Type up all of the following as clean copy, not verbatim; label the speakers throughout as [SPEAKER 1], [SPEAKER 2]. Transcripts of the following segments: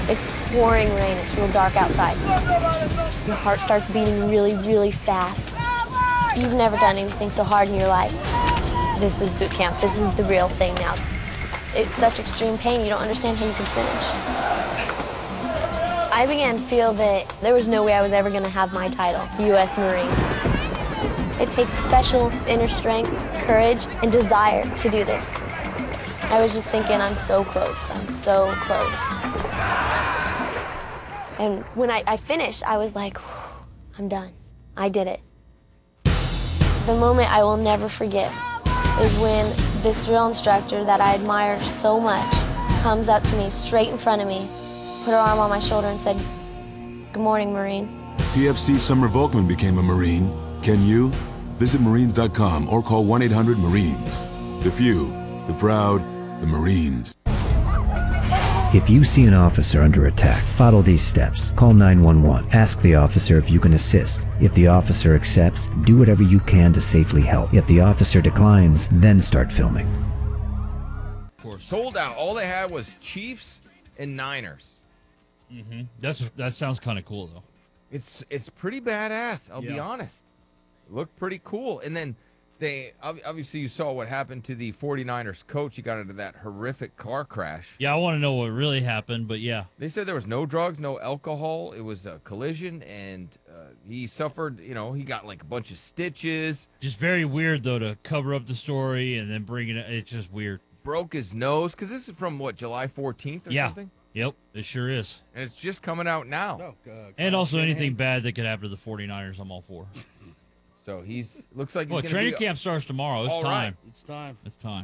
[SPEAKER 1] It's pouring rain, it's real dark outside. Your heart starts beating really, really fast. You've never done anything so hard in your life. This is boot camp, this is the real thing now. It's such extreme pain, you don't understand how you can finish. I began to feel that there was no way I was ever going to have my title, U.S. Marine. It takes special inner strength, courage, and desire to do this. I was just thinking, I'm so close, I'm so close. And when I finished, I was like, I'm done. I did it. The moment I will never forget is when this drill instructor that I admired so much comes up to me straight in front of me, put her arm on my shoulder and said, "Good morning, Marine."
[SPEAKER 2] PFC Summer Volkman became a Marine. Can you? Visit Marines.com or call 1-800-MARINES. The few, the proud, the Marines.
[SPEAKER 3] If you see an officer under attack, follow these steps. Call 911. Ask the officer if you can assist. If the officer accepts, do whatever you can to safely help. If the officer declines, then start filming.
[SPEAKER 4] Sold out. All they had was Chiefs and Niners.
[SPEAKER 5] That sounds kind of cool, though.
[SPEAKER 4] It's pretty badass, I'll be honest. It looked pretty cool. And then they obviously you saw what happened to the 49ers coach. He got into that horrific car crash.
[SPEAKER 5] Yeah, I want to know what really happened, but yeah.
[SPEAKER 4] They said there was no drugs, no alcohol. It was a collision, and he suffered, he got like a bunch of stitches.
[SPEAKER 5] Just very weird, though, to cover up the story and then bring it. It's just weird.
[SPEAKER 4] Broke his nose, because this is from, July 14th or something?
[SPEAKER 5] Yep, it sure is.
[SPEAKER 4] And it's just coming out now.
[SPEAKER 5] And also anything bad that could happen to the 49ers, I'm all for.
[SPEAKER 4] So looks like he's going to
[SPEAKER 5] training camp starts tomorrow. It's
[SPEAKER 4] all
[SPEAKER 5] time.
[SPEAKER 4] Right.
[SPEAKER 6] It's time.
[SPEAKER 5] It's time.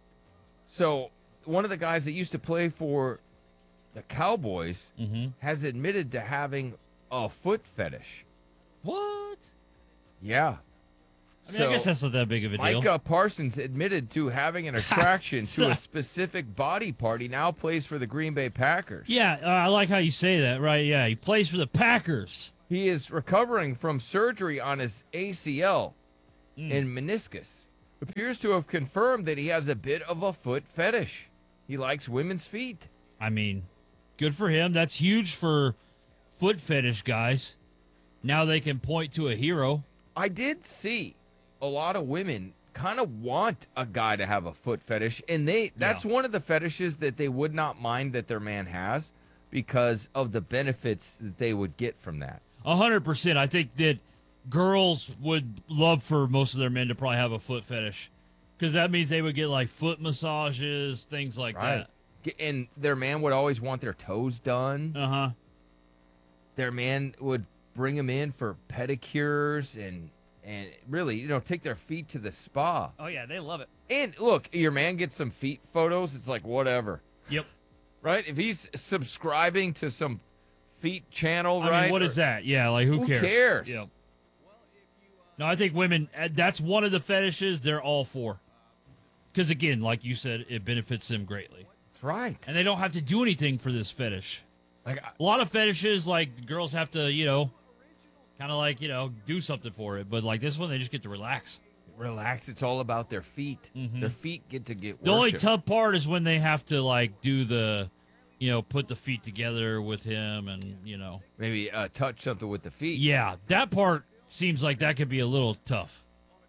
[SPEAKER 4] So one of the guys that used to play for the Cowboys has admitted to having a foot fetish.
[SPEAKER 5] What?
[SPEAKER 4] Yeah.
[SPEAKER 5] I guess that's not that big of a deal.
[SPEAKER 4] Micah Parsons admitted to having an attraction to a specific body part. He now plays for the Green Bay Packers.
[SPEAKER 5] Yeah, I like how you say that, right? Yeah, he plays for the Packers.
[SPEAKER 4] He is recovering from surgery on his ACL and meniscus. Appears to have confirmed that he has a bit of a foot fetish. He likes women's feet.
[SPEAKER 5] I mean, good for him. That's huge for foot fetish guys. Now they can point to a hero.
[SPEAKER 4] I did see a lot of women kind of want a guy to have a foot fetish, and that's one of the fetishes that they would not mind that their man has because of the benefits that they would get from that.
[SPEAKER 5] 100%. I think that girls would love for most of their men to probably have a foot fetish because that means they would get like foot massages, things like that.
[SPEAKER 4] And their man would always want their toes done.
[SPEAKER 5] Uh-huh.
[SPEAKER 4] Their man would bring them in for pedicures and really, take their feet to the spa.
[SPEAKER 7] Oh, yeah, they love it.
[SPEAKER 4] And look, your man gets some feet photos, it's like whatever.
[SPEAKER 5] Yep.
[SPEAKER 4] Right? If he's subscribing to some feet channel,
[SPEAKER 5] I
[SPEAKER 4] right?
[SPEAKER 5] mean, what is that? Yeah, like who cares?
[SPEAKER 4] Who cares?
[SPEAKER 5] Yep. No, I think women, that's one of the fetishes they're all for. Because, again, like you said, it benefits them greatly.
[SPEAKER 4] That's right.
[SPEAKER 5] And they don't have to do anything for this fetish. Like a lot of fetishes, like, girls have to, kind of like, do something for it. But like this one, they just get to relax.
[SPEAKER 4] Relax. It's all about their feet. Their feet get to get
[SPEAKER 5] The only
[SPEAKER 4] worship.
[SPEAKER 5] tough part is when they have to, like, do the, put the feet together with him and,
[SPEAKER 4] Maybe touch something with the feet.
[SPEAKER 5] Yeah, that part seems like that could be a little tough.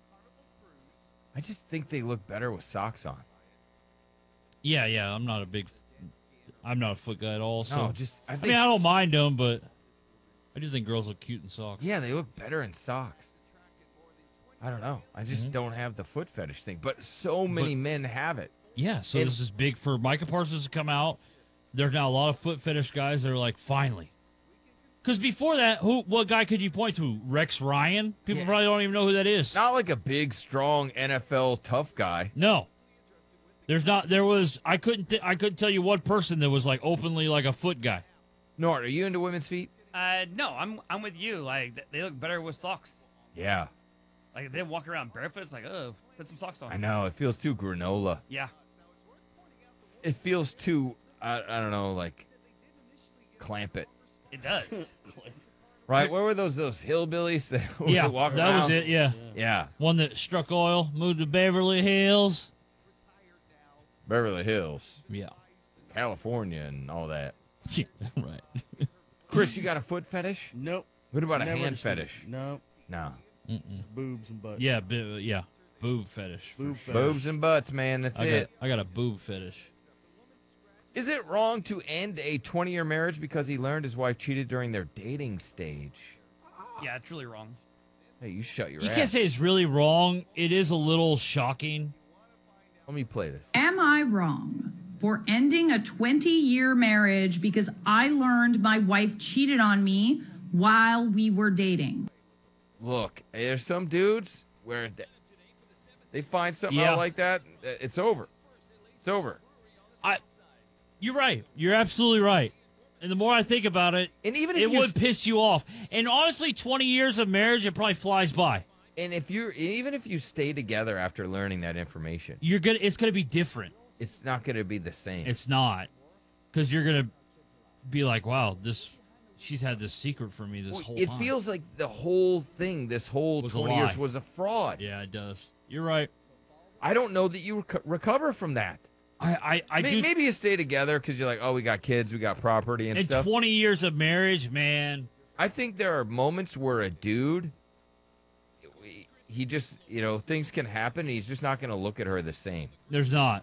[SPEAKER 4] I just think they look better with socks on.
[SPEAKER 5] Yeah, I'm not a foot guy at all. So
[SPEAKER 4] No, I think
[SPEAKER 5] I don't mind them, but I do think girls look cute in socks.
[SPEAKER 4] Yeah, they look better in socks. I don't know. I just don't have the foot fetish thing, but so many men have it.
[SPEAKER 5] Yeah, so this is big for Micah Parsons to come out. There's now a lot of foot fetish guys that are like, finally. Because before that, what guy could you point to? Rex Ryan? People probably don't even know who that is.
[SPEAKER 4] Not like a big, strong NFL tough guy.
[SPEAKER 5] No. I couldn't tell you one person that was like openly like a foot guy.
[SPEAKER 4] Nort, are you into women's feet?
[SPEAKER 7] No, I'm with you. Like, they look better with socks.
[SPEAKER 4] Yeah.
[SPEAKER 7] Like, they walk around barefoot. It's like, put some socks on.
[SPEAKER 4] I know. It feels too granola.
[SPEAKER 7] Yeah.
[SPEAKER 4] It feels too, I don't know, like, clamp it.
[SPEAKER 7] It does.
[SPEAKER 4] Right? Where were those hillbillies that would walk around?
[SPEAKER 5] That was it, yeah.
[SPEAKER 4] Yeah.
[SPEAKER 5] One that struck oil, moved to Beverly Hills.
[SPEAKER 4] Beverly Hills.
[SPEAKER 5] Yeah.
[SPEAKER 4] California and all that.
[SPEAKER 5] Right.
[SPEAKER 4] Chris, you got a foot fetish?
[SPEAKER 6] Nope.
[SPEAKER 4] What about a
[SPEAKER 6] Never
[SPEAKER 4] hand
[SPEAKER 6] understood.
[SPEAKER 4] fetish?
[SPEAKER 6] No.
[SPEAKER 4] No.
[SPEAKER 6] Boobs and butts.
[SPEAKER 5] Yeah, yeah. Boob fetish.
[SPEAKER 6] Boob
[SPEAKER 5] for
[SPEAKER 6] fetish.
[SPEAKER 4] Boobs and butts, man. That's it.
[SPEAKER 5] I got a boob fetish.
[SPEAKER 4] Is it wrong to end a 20-year marriage because he learned his wife cheated during their dating stage?
[SPEAKER 7] Yeah, it's really wrong.
[SPEAKER 4] Hey, you shut your
[SPEAKER 5] You
[SPEAKER 4] ass.
[SPEAKER 5] can't say it's really wrong. It is a little shocking.
[SPEAKER 4] Let me play this.
[SPEAKER 8] Am I wrong for ending a 20-year marriage because I learned my wife cheated on me while we were dating?
[SPEAKER 4] Look, there's some dudes where they find something
[SPEAKER 5] Yeah.
[SPEAKER 4] out like that, it's over. It's over.
[SPEAKER 5] You're right. You're absolutely right. And the more I think about it,
[SPEAKER 4] And even if
[SPEAKER 5] it
[SPEAKER 4] you
[SPEAKER 5] would piss you off. And honestly, 20 years of marriage, it probably flies by.
[SPEAKER 4] And even if you stay together after learning that information,
[SPEAKER 5] It's gonna be different.
[SPEAKER 4] it's not going to be the same.
[SPEAKER 5] It's not, because you're gonna be like, wow, she's had this secret from me this whole
[SPEAKER 4] It
[SPEAKER 5] time.
[SPEAKER 4] feels like the whole thing, this whole
[SPEAKER 5] Was a
[SPEAKER 4] 20 years
[SPEAKER 5] lie.
[SPEAKER 4] was a fraud.
[SPEAKER 5] Yeah, it does. You're right.
[SPEAKER 4] I don't know that you recover from that.
[SPEAKER 5] I do.
[SPEAKER 4] Maybe you stay together because you're like, oh, we got kids, we got property and
[SPEAKER 5] In
[SPEAKER 4] stuff.
[SPEAKER 5] 20 years of marriage, man.
[SPEAKER 4] I think there are moments where a dude, he just, things can happen. And he's just not going to look at her the same.
[SPEAKER 5] There's not.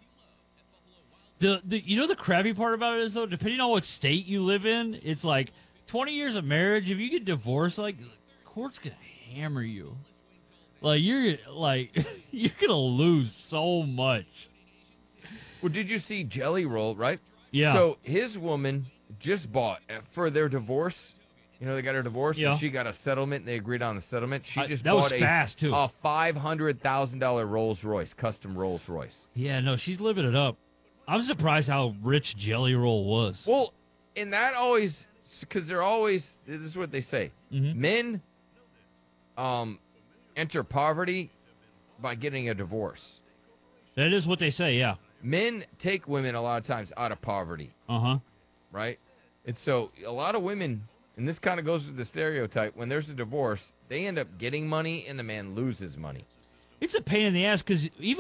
[SPEAKER 5] The crappy part about it is, though, depending on what state you live in, it's like 20 years of marriage. If you get divorced, like, the court's gonna hammer you. Like you're gonna lose so much.
[SPEAKER 4] Well, did you see Jelly Roll, right?
[SPEAKER 5] Yeah.
[SPEAKER 4] So his woman just bought for their divorce. They got her divorce,
[SPEAKER 5] Yeah.
[SPEAKER 4] and she got a settlement. And they agreed on the settlement. She just
[SPEAKER 5] that
[SPEAKER 4] bought
[SPEAKER 5] was fast, too.
[SPEAKER 4] a $500,000 Rolls Royce, custom Rolls Royce.
[SPEAKER 5] Yeah, no, she's living it up. I'm surprised how rich Jelly Roll was.
[SPEAKER 4] Well, and that always, because they're always, this is what they say.
[SPEAKER 5] Mm-hmm.
[SPEAKER 4] Men enter poverty by getting a divorce.
[SPEAKER 5] That is what they say, yeah.
[SPEAKER 4] Men take women a lot of times out of poverty,
[SPEAKER 5] Uh-huh.
[SPEAKER 4] right? And so a lot of women, and this kind of goes with the stereotype, when there's a divorce, they end up getting money and the man loses money.
[SPEAKER 5] It's a pain in the ass because even